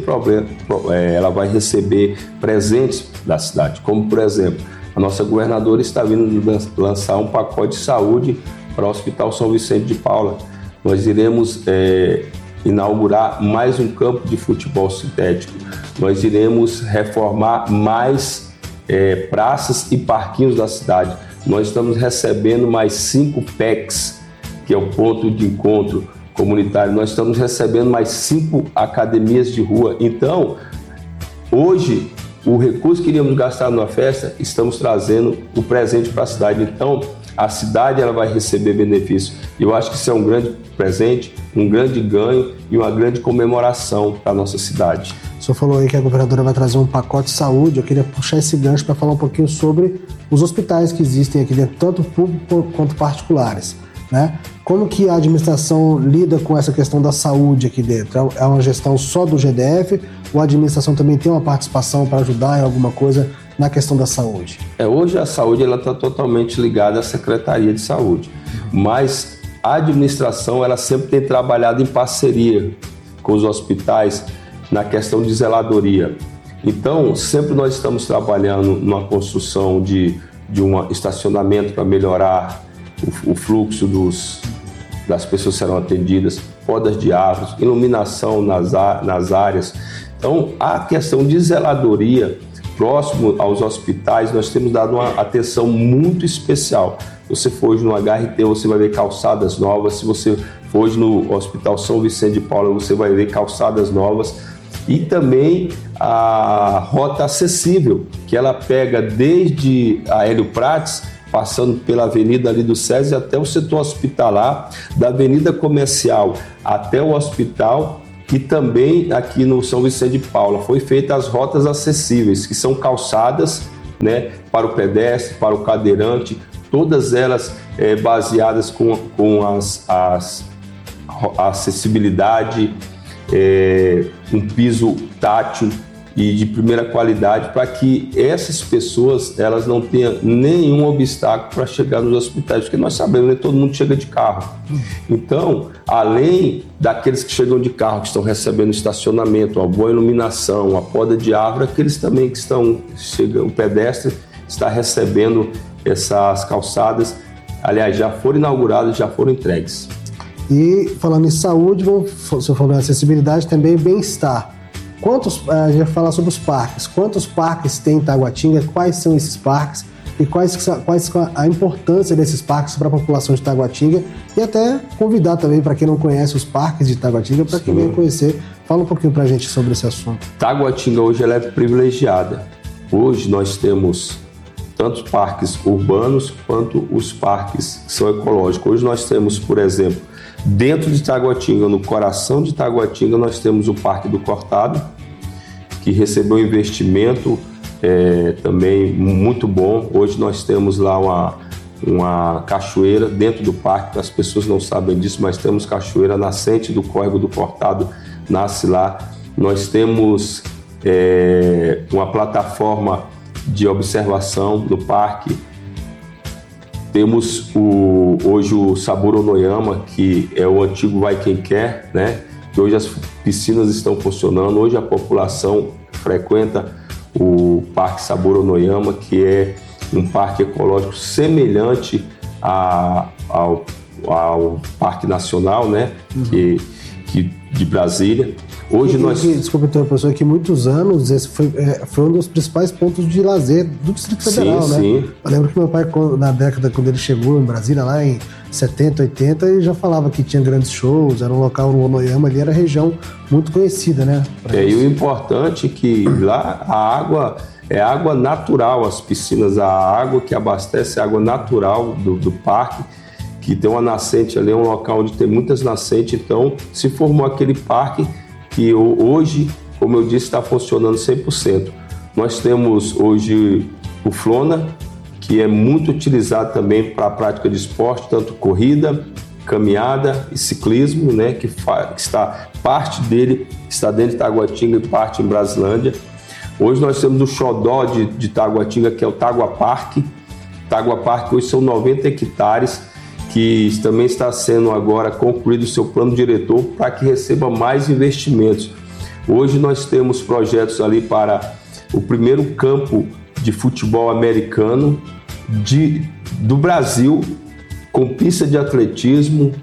D: receber presentes da cidade, como, por exemplo, a nossa governadora está vindo lançar um pacote de saúde para o Hospital São Vicente de Paula. Nós iremos inaugurar mais um campo de futebol sintético. Nós iremos reformar mais praças e parquinhos da cidade. Nós estamos recebendo mais 5 PECs, que é o ponto de encontro comunitário. Nós estamos recebendo mais 5 academias de rua. Então, hoje, o recurso que iríamos gastar numa festa, estamos trazendo o presente para a cidade. Então, a cidade ela vai receber benefício. Eu acho que isso é um grande presente, um grande ganho e uma grande comemoração para a nossa cidade.
C: O senhor falou aí que a governadora vai trazer um pacote de saúde. Eu queria puxar esse gancho para falar um pouquinho sobre os hospitais que existem aqui dentro, tanto públicos quanto particulares, né? Como que a administração lida com essa questão da saúde aqui dentro? É uma gestão só do GDF ou a administração também tem uma participação para ajudar em alguma coisa na questão da saúde?
D: Hoje a saúde está totalmente ligada à Secretaria de Saúde, mas a administração ela sempre tem trabalhado em parceria com os hospitais na questão de zeladoria. Então, sempre nós estamos trabalhando numa construção de um estacionamento para melhorar o fluxo das pessoas que serão atendidas, podas de árvores, iluminação nas áreas. Então, a questão de zeladoria próximo aos hospitais, nós temos dado uma atenção muito especial. Se você for hoje no HRT, você vai ver calçadas novas. Se você for hoje no Hospital São Vicente de Paula, você vai ver calçadas novas. E também a rota acessível, que ela pega desde a Hélio Prates, passando pela avenida ali do SESI até o setor hospitalar, da avenida comercial até o hospital, e também aqui no São Vicente de Paula foi feita as rotas acessíveis, que são calçadas, né, para o pedestre, para o cadeirante, todas elas baseadas com a acessibilidade, um piso tátil e de primeira qualidade, para que essas pessoas elas não tenham nenhum obstáculo para chegar nos hospitais, porque nós sabemos, né, todo mundo chega de carro. Então, além daqueles que chegam de carro, que estão recebendo estacionamento, uma boa iluminação, uma poda de árvore, aqueles também que chegam, o pedestre está recebendo essas calçadas, aliás, já foram inauguradas, já foram entregues.
C: E falando em saúde, se eu falar em acessibilidade, também bem-estar. A gente vai falar sobre os parques. Quantos parques tem em Taguatinga? Quais são esses parques? E quais a importância desses parques para a população de Taguatinga? E até convidar também, para quem não conhece os parques de Taguatinga, para quem venha conhecer. Fala um pouquinho para a gente sobre esse assunto.
D: Taguatinga hoje ela é privilegiada. Hoje nós temos tanto parques urbanos quanto os parques que são ecológicos. Hoje nós temos, por exemplo, dentro de Taguatinga, no coração de Taguatinga, nós temos o Parque do Cortado, que recebeu um investimento também muito bom. Hoje nós temos lá uma cachoeira dentro do parque, as pessoas não sabem disso, mas temos cachoeira, nascente do Córrego do Cortado nasce lá. Nós temos uma plataforma de observação no parque. Temos hoje o Sabor Onoyama, que é o antigo Vai Quem Quer, né? Que hoje as piscinas estão funcionando. Hoje a população frequenta o Parque Sabor Onoyama, que é um parque ecológico semelhante ao Parque Nacional, né? Que de Brasília. Hoje
C: Desculpa ter uma pessoa que muitos anos esse foi um dos principais pontos de lazer do Distrito Federal, né?
D: Sim.
C: Eu lembro que meu pai, na década, quando ele chegou em Brasília, lá em 70, 80, ele já falava que tinha grandes shows, era um local no Onoyama, ali era região muito conhecida, né?
D: E o importante é que lá a água é água natural, as piscinas, a água que abastece é água natural do parque, que tem uma nascente ali, é um local onde tem muitas nascentes, então se formou aquele parque que hoje, como eu disse, está funcionando 100%. Nós temos hoje o Flona, que é muito utilizado também para a prática de esporte, tanto corrida, caminhada e ciclismo, né, que está, parte dele está dentro de Taguatinga e parte em Brasilândia. Hoje nós temos o xodó de Taguatinga, que é o Tagua Parque. Tagua Parque hoje são 90 hectares, que também está sendo agora concluído o seu plano diretor para que receba mais investimentos. Hoje nós temos projetos ali para o primeiro campo de futebol americano do Brasil, com pista de atletismo,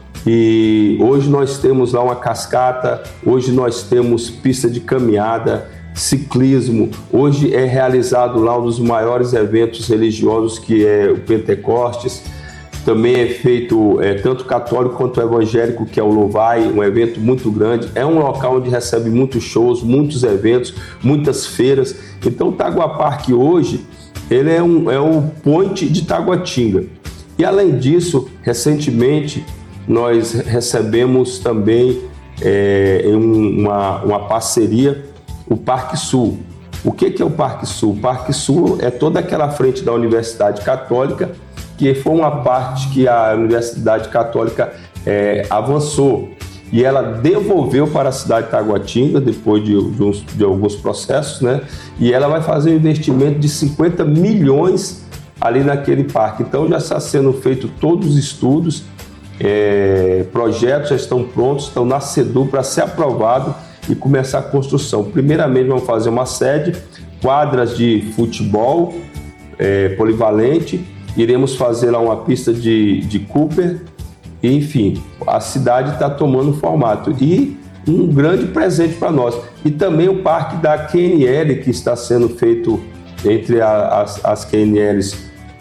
D: e hoje nós temos lá uma cascata, hoje nós temos pista de caminhada, ciclismo. Hoje é realizado lá um dos maiores eventos religiosos, que é o Pentecostes. Também é feito tanto católico quanto evangélico, que é o Louvai, um evento muito grande. É um local onde recebe muitos shows, muitos eventos, muitas feiras. Então o Tagua Parque hoje ele é um point de Taguatinga. E além disso, recentemente nós recebemos também uma parceria, o Parque Sul. O que é o Parque Sul? O Parque Sul é toda aquela frente da Universidade Católica, que foi uma parte que a Universidade Católica avançou e ela devolveu para a cidade de Taguatinga depois de alguns processos, né? E ela vai fazer um investimento de 50 milhões ali naquele parque. Então já está sendo feito todos os estudos, projetos já estão prontos, estão na CEDU para ser aprovado e começar a construção. Primeiramente vamos fazer uma sede, quadras de futebol polivalente. Iremos fazer lá uma pista de Cooper, e, enfim, a cidade está tomando formato. E um grande presente para nós. E também o parque da QNL, que está sendo feito entre as QNLs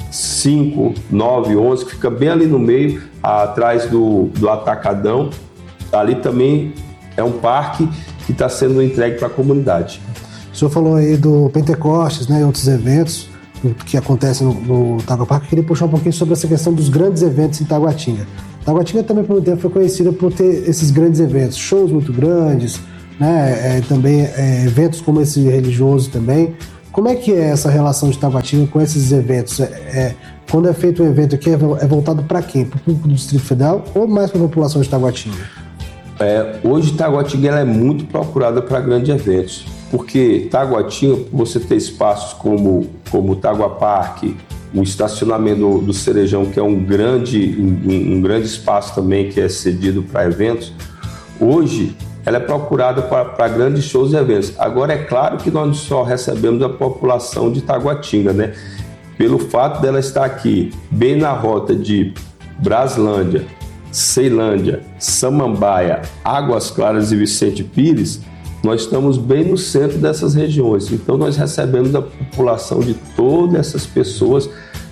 D: 5, 9, 11, que fica bem ali no meio, atrás do Atacadão. Ali também é um parque que está sendo entregue para a comunidade.
C: O senhor falou aí do Pentecostes, né, e outros eventos que acontecem no Tagua Park. Eu queria puxar um pouquinho sobre essa questão dos grandes eventos em Taguatinga. Taguatinga também, por muito tempo, foi conhecida por ter esses grandes eventos, shows muito grandes, né, também eventos como esse religioso também. Como é que é essa relação de Taguatinga com esses eventos? Quando é feito um evento aqui, é voltado para quem? Para o público do Distrito Federal ou mais para a população de Taguatinga?
D: Hoje Taguatinga ela é muito procurada para grandes eventos, porque Taguatinga, você tem espaços como o Tagua Park, o estacionamento do Cerejão, que é um grande espaço também que é cedido para eventos. Hoje ela é procurada para grandes shows e eventos. Agora, é claro que nós só recebemos a população de Taguatinga, né? Pelo fato dela estar aqui, bem na rota de Braslândia, Ceilândia, Samambaia, Águas Claras e Vicente Pires, nós estamos bem no centro dessas regiões. Então, nós recebemos a população de todas essas pessoas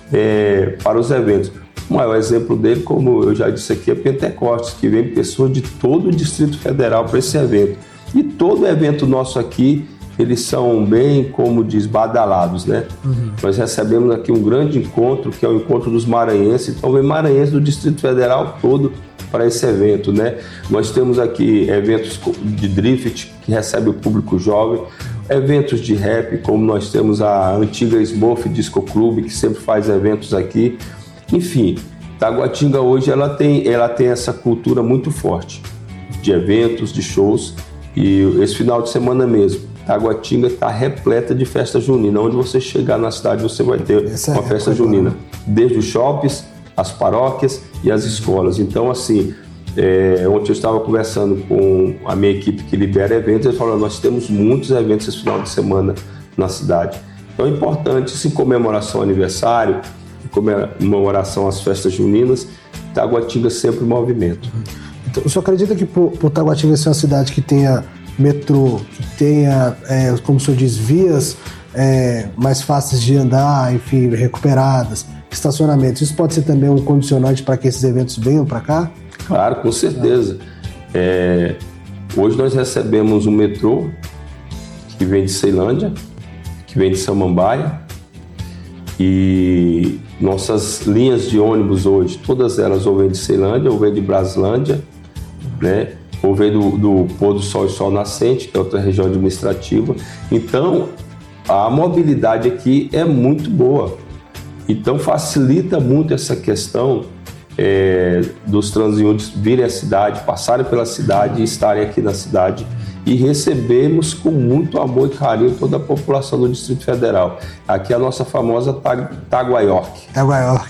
D: para os eventos. O maior exemplo dele, como eu já disse aqui, é Pentecostes, que vem pessoas de todo o Distrito Federal para esse evento. E todo evento nosso aqui, eles são bem, como diz, badalados, né? Nós recebemos aqui um grande encontro, que é o encontro dos maranhenses. Então, vem maranhenses do Distrito Federal todo para esse evento, né? Nós temos aqui eventos de drift, que recebe o público jovem, eventos de rap, como nós temos a antiga Smurf Disco Club, que sempre faz eventos aqui. Enfim, Taguatinga hoje ela tem essa cultura muito forte de eventos, de shows, e esse final de semana mesmo, Taguatinga está repleta de festa junina. Onde você chegar na cidade, você vai ter uma festa junina, desde os shoppings, as paróquias e as escolas. Então, assim, ontem eu estava conversando com a minha equipe que libera eventos, eles falaram: nós temos muitos eventos esse final de semana na cidade. Então é importante, em comemoração ao aniversário, em comemoração às festas juninas, Taguatinga sempre em movimento.
C: Então, o senhor acredita que por Taguatinga ser uma cidade que tenha metrô, que tenha, como o senhor diz, vias mais fáceis de andar, enfim, recuperadas, estacionamentos, isso pode ser também um condicionante para que esses eventos venham para cá?
D: Claro, com certeza. Hoje nós recebemos um metrô que vem de Ceilândia, que vem de Samambaia, e nossas linhas de ônibus hoje, todas elas ou vêm de Ceilândia ou vêm de Braslândia, né? Ou vem do Pôr do Sol e Sol Nascente, que é outra região administrativa. Então, a mobilidade aqui é muito boa. Então, facilita muito essa questão dos transeuntes virem à cidade, passarem pela cidade e estarem aqui na cidade. E recebemos com muito amor e carinho toda a população do Distrito Federal. Aqui é a nossa famosa Taguaiorque.
C: Taguaiorque.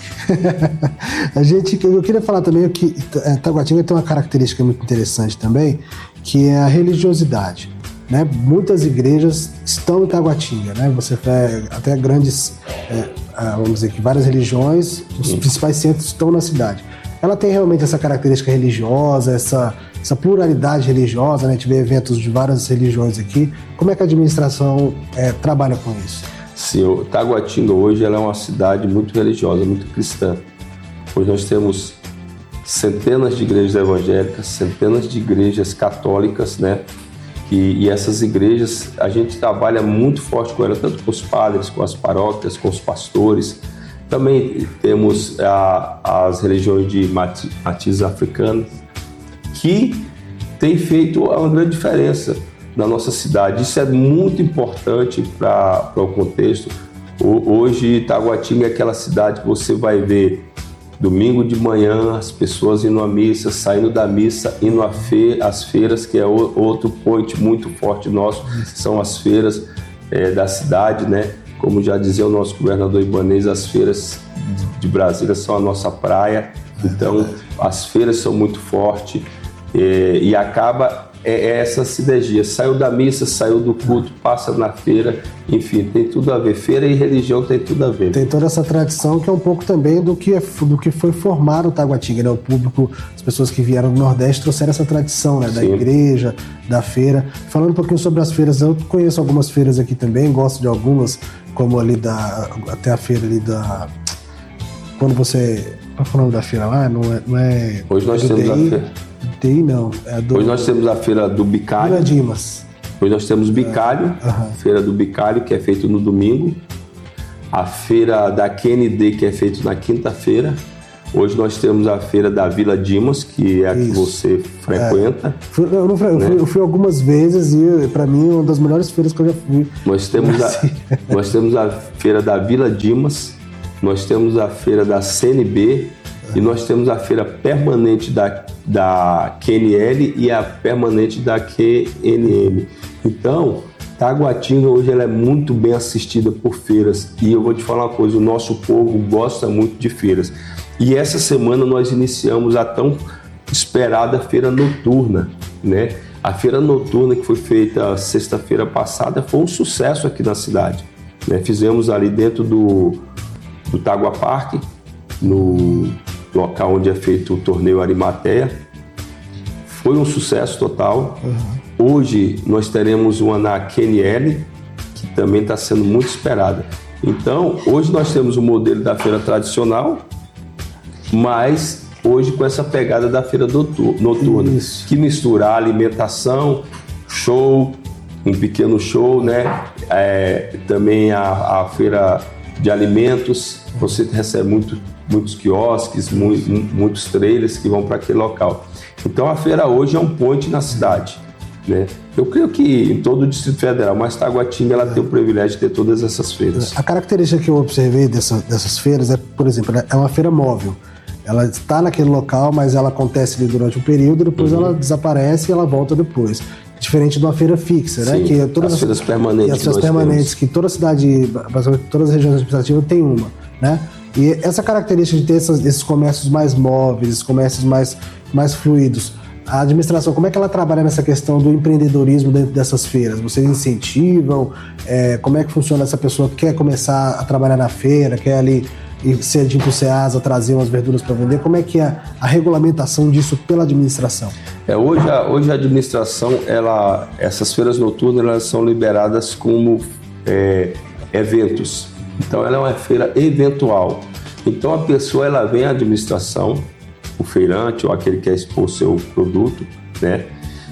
C: Eu queria falar também que Taguatinga tem uma característica muito interessante também, que é a religiosidade, né? Muitas igrejas estão em Taguatinga, né? Você vê até grandes, vamos dizer que várias religiões, os principais centros estão na cidade. Ela tem realmente essa característica religiosa, essa pluralidade religiosa, né? A gente vê eventos de várias religiões aqui. Como é que a administração trabalha com isso?
D: Sim, Taguatinga hoje ela é uma cidade muito religiosa, muito cristã. Hoje nós temos centenas de igrejas evangélicas, centenas de igrejas católicas, né? E essas igrejas, a gente trabalha muito forte com elas, tanto com os padres, com as paróquias, com os pastores. Também temos as religiões de matizes africanas, que tem feito uma grande diferença na nossa cidade. Isso é muito importante para o contexto. Hoje, Taguatinga é aquela cidade que você vai ver domingo de manhã as pessoas indo à missa, saindo da missa, indo às feiras, que é outro point muito forte nosso, são as feiras da cidade, né? Como já dizia o nosso governador Ibanez, as feiras de Brasília são a nossa praia, então as feiras são muito fortes e acaba é essa sinergia. Saiu da missa, saiu do culto, passa na feira, enfim, tem tudo a ver. Feira e religião tem tudo a ver.
C: Tem toda essa tradição que é um pouco também do que foi formar o Taguatinga, né? O público, as pessoas que vieram do Nordeste trouxeram essa tradição, né? Da igreja, da feira. Falando um pouquinho sobre as feiras, eu conheço algumas feiras aqui também, gosto de algumas, como ali até a feira ali da... Quando você... Qual foi o nome da feira lá? Não é
D: hoje nós temos a feira.
C: DI não.
D: Hoje nós temos a feira do Bicalho.
C: Vila Dimas.
D: Hoje nós temos Bicalho, feira do Bicalho, que é feito no domingo. A feira da QND, que é feito na quinta-feira. Hoje nós temos a feira da Vila Dimas, que é a que você frequenta.
C: Eu fui algumas vezes e, para mim, é uma das melhores feiras que eu já fui.
D: Nós temos a feira da Vila Dimas, nós temos a feira da CNB e nós temos a feira permanente da QNL e a permanente da QNM. Então, Taguatinga hoje ela é muito bem assistida por feiras e eu vou te falar uma coisa, o nosso povo gosta muito de feiras. E essa semana nós iniciamos a tão esperada feira noturna, né? A feira noturna que foi feita sexta-feira passada foi um sucesso aqui na cidade, né? Fizemos ali dentro do Tagua Park, no local onde é feito o torneio Arimateia. Foi um sucesso total. Hoje nós teremos uma na QNL, que também está sendo muito esperada. Então, hoje nós temos o modelo da feira tradicional, mas hoje com essa pegada da feira noturna, que mistura a alimentação, show, um pequeno show, né? Também a feira de alimentos, você recebe muitos quiosques, muitos trailers que vão para aquele local. Então a feira hoje é um ponte na cidade, né? Eu creio que em todo o Distrito Federal, mas Taguatinga ela tem o privilégio de ter todas essas feiras.
C: A característica que eu observei dessas feiras é, por exemplo, é uma feira móvel. Ela está naquele local, mas ela acontece ali durante um período, depois ela desaparece e ela volta depois. Diferente de uma feira fixa, né?
D: Sim,
C: que todas
D: as feiras permanentes.
C: As feiras permanentes, que toda cidade, basicamente todas as regiões administrativas tem uma, né? E essa característica de ter esses comércios mais móveis, esses comércios mais fluidos, a administração, como é que ela trabalha nessa questão do empreendedorismo dentro dessas feiras? Vocês incentivam? Como é que funciona essa pessoa que quer começar a trabalhar na feira, quer ali ser de Ceasa, trazer umas verduras para vender? Como é que é a regulamentação disso pela administração?
D: Hoje a administração, essas feiras noturnas, elas são liberadas como eventos. Então ela é uma feira eventual. Então a pessoa ela vem à administração, o feirante ou aquele que quer expor seu produto, né?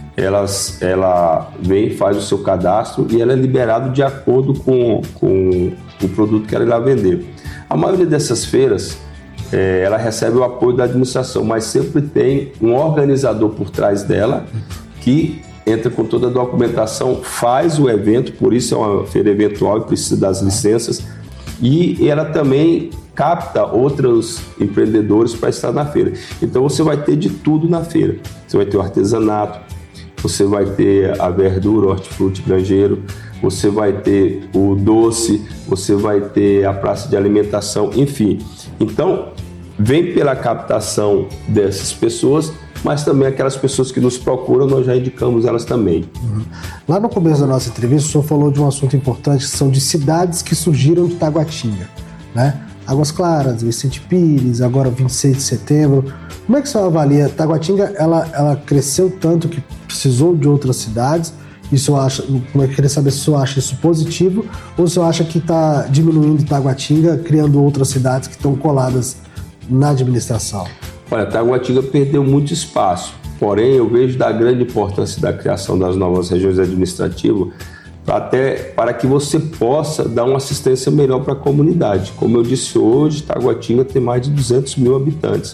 D: Ela vem, faz o seu cadastro e ela é liberada de acordo com o produto que ela irá vender. A maioria dessas feiras, ela recebe o apoio da administração, mas sempre tem um organizador por trás dela que entra com toda a documentação, faz o evento, por isso é uma feira eventual e precisa das licenças, e ela também capta outros empreendedores para estar na feira. Então você vai ter de tudo na feira. Você vai ter o artesanato, você vai ter a verdura, o hortifruti granjeiro, você vai ter o doce, você vai ter a praça de alimentação, enfim. Então, vem pela captação dessas pessoas, mas também aquelas pessoas que nos procuram, nós já indicamos elas também.
C: Lá no começo da nossa entrevista, o senhor falou de um assunto importante, que são de cidades que surgiram de Taguatinga, né? Águas Claras, Vicente Pires, agora 26 de setembro. Como é que o senhor avalia? Taguatinga, ela cresceu tanto que precisou de outras cidades. Isso eu acho, eu queria saber se o senhor acha isso positivo ou se o senhor acha que está diminuindo Taguatinga, criando outras cidades que estão coladas na administração.
D: Olha, Taguatinga perdeu muito espaço, porém eu vejo da grande importância da criação das novas regiões administrativas até para que você possa dar uma assistência melhor para a comunidade. Como eu disse hoje, Taguatinga tem mais de 200 mil habitantes,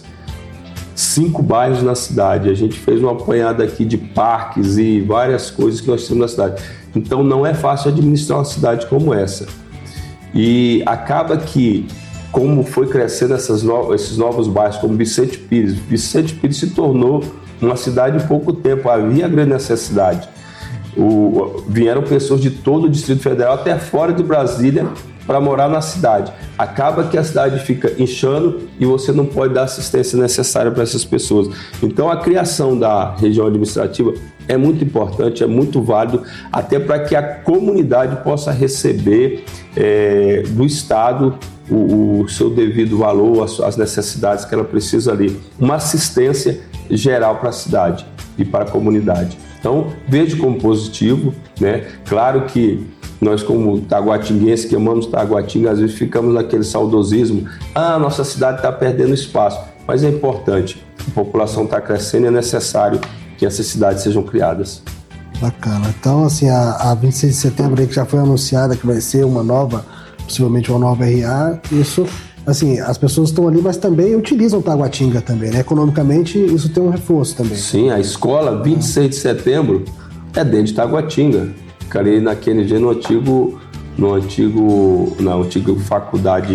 D: 5 bairros na cidade. A gente fez uma apanhada aqui de parques e várias coisas que nós temos na cidade. Então não é fácil administrar uma cidade como essa. E acaba que, como foi crescendo esses novos bairros, como Vicente Pires se tornou uma cidade em pouco tempo, havia grande necessidade. Vieram pessoas de todo o Distrito Federal, até fora de Brasília, para morar na cidade. Acaba que a cidade fica inchando e você não pode dar a assistência necessária para essas pessoas. Então a criação da região administrativa é muito importante, é muito válido, até para que a comunidade possa receber do Estado o seu devido valor, as necessidades que ela precisa ali. Uma assistência geral para a cidade e para a comunidade. Então, vejo como positivo, né? Claro que nós, como taguatinguenses que amamos Taguatinga, às vezes ficamos naquele saudosismo, nossa cidade está perdendo espaço, mas é importante, a população está crescendo e é necessário que essas cidades sejam criadas.
C: Bacana. Então, assim, a 26 de setembro aí que já foi anunciada que vai ser uma nova, possivelmente uma nova RA, isso, assim, as pessoas estão ali, mas também utilizam Taguatinga também, né? Economicamente, isso tem um reforço também. Sim,
D: a escola 26 de setembro é dentro de Taguatinga. Fica ali na QNG, na antiga faculdade